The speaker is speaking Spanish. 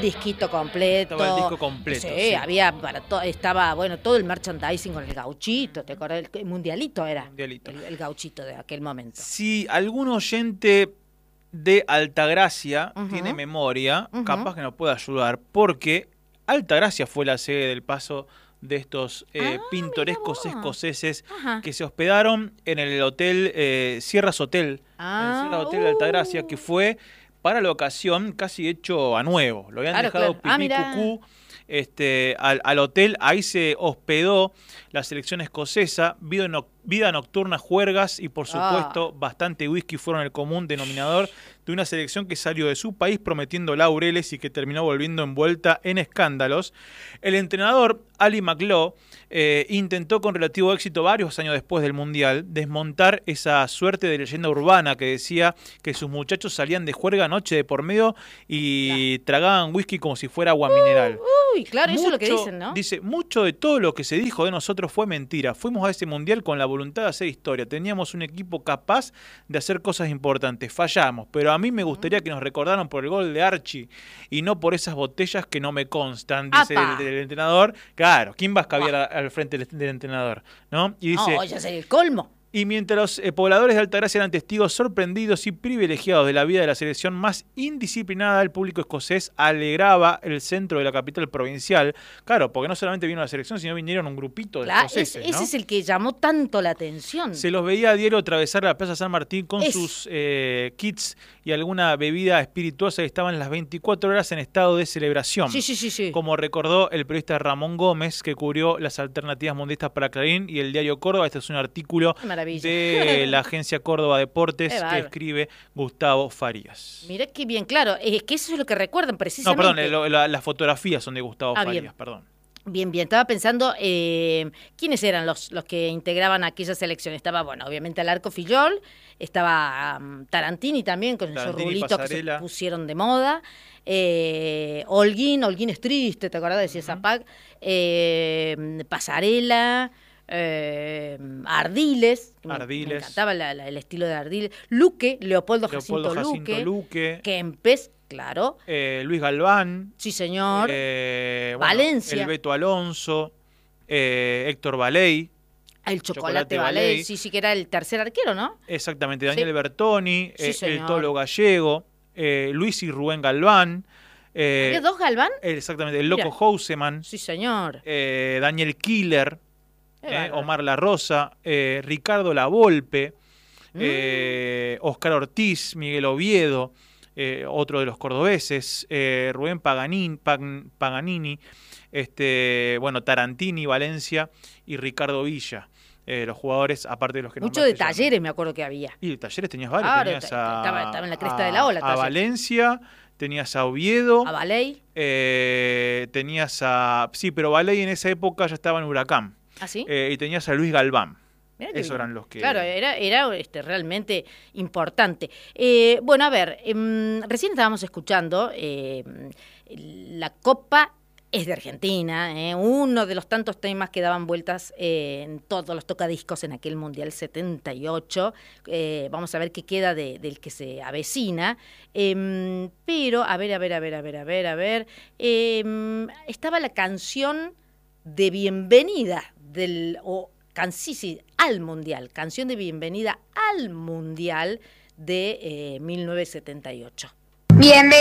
disquito completo. Estaba el disco completo. Sí, había para estaba, bueno, todo el merchandising con el gauchito, ¿te acuerdas? El mundialito era. Mundialito. El gauchito de aquel momento. Si algún oyente de Altagracia tiene memoria, capaz que nos puede ayudar, porque Altagracia fue la sede del paso de estos pintorescos escoceses que se hospedaron en el hotel Sierras Hotel, en el Sierra Hotel de Altagracia, que fue para la ocasión casi hecho a nuevo. Lo habían dejado pipí cucú al hotel. Ahí se hospedó la selección escocesa. Vida nocturna, juergas y por supuesto bastante whisky fueron el común denominador de una selección que salió de su país prometiendo laureles y que terminó volviendo envuelta en escándalos. El entrenador Ali McLaughlin intentó con relativo éxito varios años después del Mundial desmontar esa suerte de leyenda urbana que decía que sus muchachos salían de juerga noche de por medio y tragaban whisky como si fuera agua mineral. Uy, claro, eso es lo que dicen, ¿no? Dice, mucho de todo lo que se dijo de nosotros fue mentira. Fuimos a ese Mundial con la voluntad de hacer historia. Teníamos un equipo capaz de hacer cosas importantes. Fallamos, pero a mí me gustaría que nos recordaran por el gol de Archie y no por esas botellas que no me constan, dice el entrenador. Claro, ¿quién va a escabiar al frente del entrenador? ¿No? Y dice, ya sería el colmo. Y mientras los pobladores de Altagracia eran testigos sorprendidos y privilegiados de la vida de la selección más indisciplinada, el público escocés alegraba el centro de la capital provincial. Claro, porque no solamente vino la selección, sino vinieron un grupito de escoceses, ¿no? Ese es el que llamó tanto la atención. Se los veía a diario atravesar la Plaza San Martín con sus kits y alguna bebida espirituosa que estaban las 24 horas en estado de celebración. Sí. Como recordó el periodista Ramón Gómez, que cubrió las alternativas mundialistas para Clarín y el diario Córdoba. Este es un artículo de la agencia Córdoba Deportes que escribe Gustavo Farías. Mirá qué bien, claro, es que eso es lo que recuerdan precisamente. No, perdón, las fotografías son de Gustavo Farías, perdón. Bien, estaba pensando quiénes eran los que integraban aquella selección. Estaba, bueno, obviamente Alarco Fillol, estaba Tarantini también, con esos rulitos que se pusieron de moda. Holguín es triste, ¿te acordás? Decía Zapac. Pasarela. Ardiles, me encantaba el estilo de Ardiles. Leopoldo Jacinto Luque. Kempes, claro. Luis Galván. Sí, señor. Valencia. El Beto Alonso. Héctor Baley. El Chocolate Baley, sí, que era el tercer arquero, ¿no? Exactamente. Daniel Bertoni, el Tolo Gallego, Luis y Rubén Galván. ¿Había dos Galván? Exactamente. El Loco Houseman. Sí, señor. Daniel Killer. Omar La Rosa, Ricardo Lavolpe, Oscar Ortiz, Miguel Oviedo, otro de los cordobeses, Rubén Paganini, Tarantini, Valencia y Ricardo Villa. Los jugadores, aparte de los que mucho de Talleres me acuerdo que había. Y de Talleres tenías varios. Tenías estaba en la cresta de la ola. A Valencia, tenías a Oviedo. A Baley. Tenías a... Sí, pero Baley en esa época ya estaba en Huracán. ¿Ah, sí? Y tenías a Luis Galván. Esos eran los que... Claro, era realmente importante. Bueno, a ver, recién estábamos escuchando la Copa es de Argentina, uno de los tantos temas que daban vueltas en todos los tocadiscos en aquel Mundial 78. Vamos a ver qué queda del que se avecina. Pero, a ver. Estaba la canción de bienvenida al Mundial, canción de bienvenida al Mundial de 1978.